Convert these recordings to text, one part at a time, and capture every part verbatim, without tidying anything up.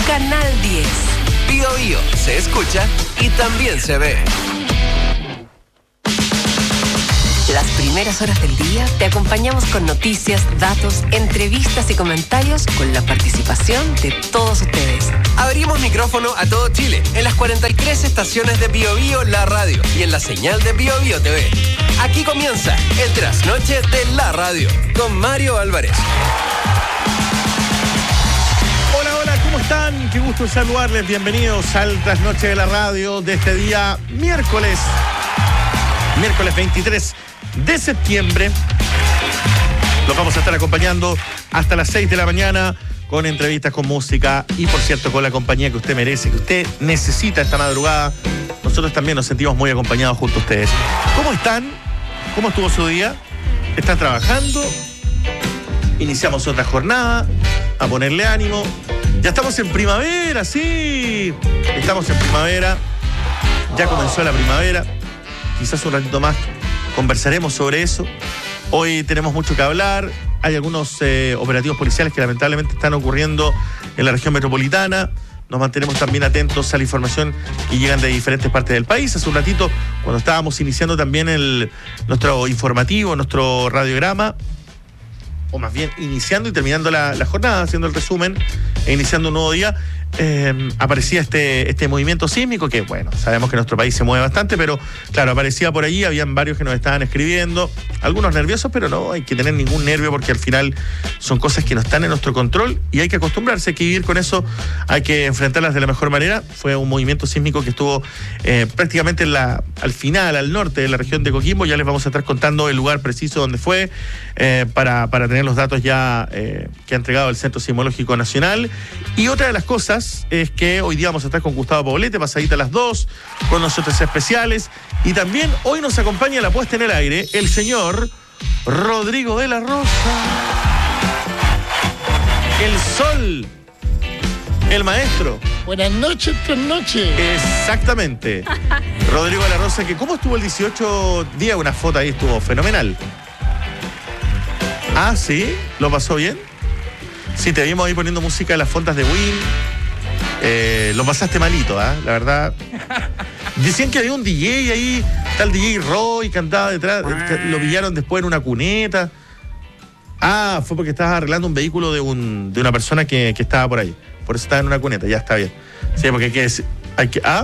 Canal diez. Bío Bío se escucha y también se ve. Las primeras horas del día te acompañamos con noticias, datos, entrevistas y comentarios con la participación de todos ustedes. Abrimos micrófono a todo Chile en las cuarenta y tres estaciones de Bío Bío La Radio y en la señal de Bío Bío T V. Aquí comienza el trasnoche de la radio con Mario Álvarez. Hola, hola, ¿cómo están? Qué gusto saludarles. Bienvenidos al trasnoche de la radio de este día miércoles. Miércoles veintitrés de septiembre. Los vamos a estar acompañando hasta las seis de la mañana con entrevistas, con música y, por cierto, con la compañía que usted merece, que usted necesita esta madrugada. Nosotros también nos sentimos muy acompañados junto a ustedes. ¿Cómo están? ¿Cómo estuvo su día? ¿Están trabajando? Iniciamos otra jornada, a ponerle ánimo. Ya estamos en primavera, sí. Estamos en primavera. Ya comenzó la primavera. Quizás un ratito más conversaremos sobre eso. Hoy tenemos mucho que hablar. Hay algunos eh, operativos policiales que lamentablemente están ocurriendo en la región metropolitana. Nos mantenemos también atentos a la información que llegan de diferentes partes del país. Hace un ratito, cuando estábamos iniciando también el, nuestro informativo, nuestro radiograma, o más bien iniciando y terminando la, la jornada, haciendo el resumen e iniciando un nuevo día, eh, aparecía este, este movimiento sísmico que, bueno, sabemos que nuestro país se mueve bastante, pero claro, aparecía por allí, habían varios que nos estaban escribiendo, algunos nerviosos, pero no hay que tener ningún nervio porque al final son cosas que no están en nuestro control y hay que acostumbrarse, hay que vivir con eso, hay que enfrentarlas de la mejor manera. Fue un movimiento sísmico que estuvo eh, prácticamente en la, al final, al norte de la región de Coquimbo. Ya les vamos a estar contando el lugar preciso donde fue, eh, para, para tener los datos ya eh, que ha entregado el Centro Sismológico Nacional. Y otra de las cosas es que hoy día vamos a estar con Gustavo Poblete, pasadita a las dos, con nosotros especiales. Y también hoy nos acompaña la puesta en el aire el señor Rodrigo de la Rosa. El sol, el maestro. Buenas noches, buenas noches. Exactamente. Rodrigo de la Rosa, que ¿cómo estuvo el dieciocho día? Una foto ahí, estuvo fenomenal. Ah, ¿sí? ¿Lo pasó bien? Sí, te vimos ahí poniendo música de las fondas de Win. Eh, lo pasaste malito, ¿ah? ¿eh? La verdad. Decían que había un D J ahí, tal D J Roy que andaba detrás, lo pillaron después en una cuneta. Ah, fue porque estabas arreglando un vehículo de, un, de una persona que, que estaba por ahí. Por eso estaba en una cuneta, ya está bien. Sí, porque hay que decir. Hay que, ¿ah?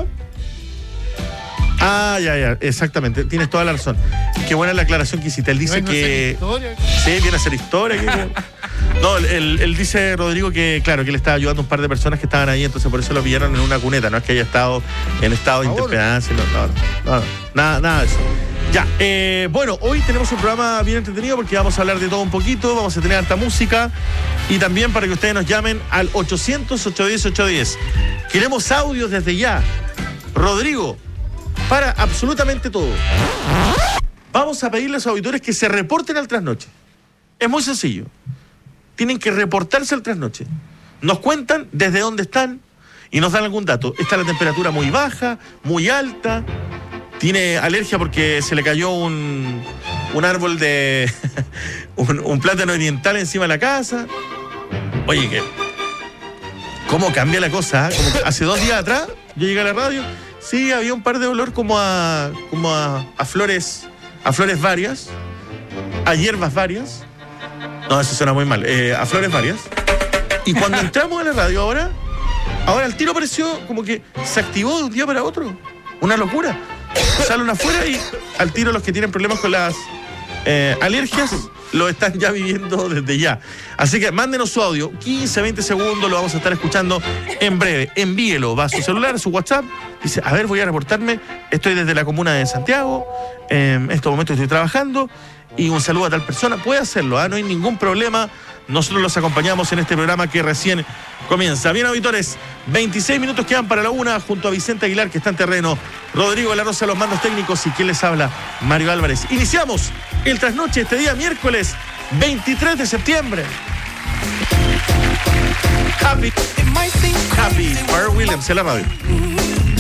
Ah, ya, ya, exactamente, tienes toda la razón. Qué buena la aclaración que hiciste. Él dice ¿No que. Historia? Sí, viene a hacer historia. Que... No, él, él dice, Rodrigo, que claro, que le estaba ayudando a un par de personas que estaban ahí, entonces por eso lo pillaron en una cuneta. No es que haya estado en estado de interpedancia, no, no, no, no, nada, nada de eso. Ya, eh, bueno, hoy tenemos un programa bien entretenido porque vamos a hablar de todo un poquito, vamos a tener harta música y también para que ustedes nos llamen al ochocientos, ochocientos diez, ochocientos diez. Queremos audios desde ya. Rodrigo, para absolutamente todo. Vamos a pedirle a los auditores que se reporten al trasnoche. Es muy sencillo. Tienen que reportarse al trasnoche. Nos cuentan desde dónde están y nos dan algún dato. Está la temperatura muy baja, muy alta. Tiene alergia porque se le cayó un, un árbol de... un, un plátano oriental encima de la casa. Oye, ¿qué? ¿Cómo cambia la cosa? ¿Eh? Como que hace dos días atrás yo llegué a la radio. Sí, había un par de olor como a... como a, a flores... a flores varias. A hierbas varias. No, eso suena muy mal. Eh, a flores varias. Y cuando entramos a la radio ahora, ahora el tiro pareció como que se activó de un día para otro. Una locura. Salen afuera y al tiro los que tienen problemas con las eh, alergias lo están ya viviendo desde ya. Así que mándenos su audio, quince, veinte segundos, lo vamos a estar escuchando en breve. Envíelo, va a su celular, a su WhatsApp. Dice, a ver, voy a reportarme. Estoy desde la comuna de Santiago. Eh, en estos momentos estoy trabajando. Y un saludo a tal persona, puede hacerlo, ¿eh? No hay ningún problema. Nosotros los acompañamos en este programa que recién comienza. Bien, auditores, veintiséis minutos quedan para la una, junto a Vicente Aguilar, que está en terreno, Rodrigo de la Rosa, los mandos técnicos, y quien les habla, Mario Álvarez. Iniciamos el trasnoche este día miércoles veintitrés de septiembre. Happy, Happy, Pharrell Williams en la radio.